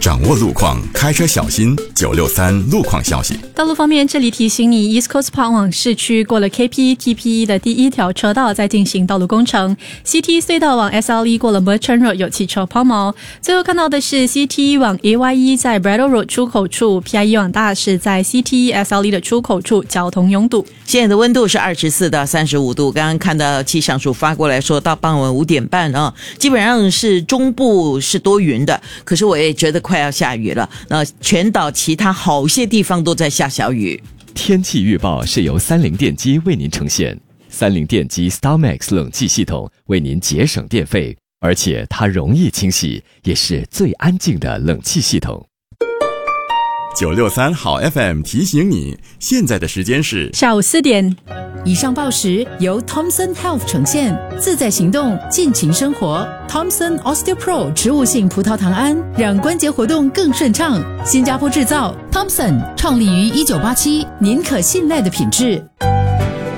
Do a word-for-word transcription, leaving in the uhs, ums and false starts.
掌握路况，开车小心。九六三路况消息。 道路方面，这里提醒你 East Coast Park 往市区过了 K P E T P E 的第一条车道在进行道路工程， C T 隧道往 S L E 过了 Merchant Road 有汽车抛锚。最后看到的是 C T 往 A Y E 在 Braddock Road 出口处， P I E 往大市在 C T E S L E 的出口处交通拥堵。 现在的温度是二十四到三十五度，刚刚看到气象署发过来说到傍晚五点半啊，基本上是中部是多云的，可是我也觉得快要下雨了，那全岛其他好些地方都在下小雨。 天气预报是由三菱电机为您呈现，三菱电机 StarMax 冷气系统为您节省电费，而且它容易清洗，也是最安静的冷气系统。 九六三好 F M 提醒你，现在的时间是下午四点。 以上报时由 Thomson Health 呈现，自在行动，尽情生活。Thomson OsteoPro 植物性葡萄糖胺，让关节活动更顺畅。新加坡制造 ，Thomson 创立于一九八七，您可信赖的品质。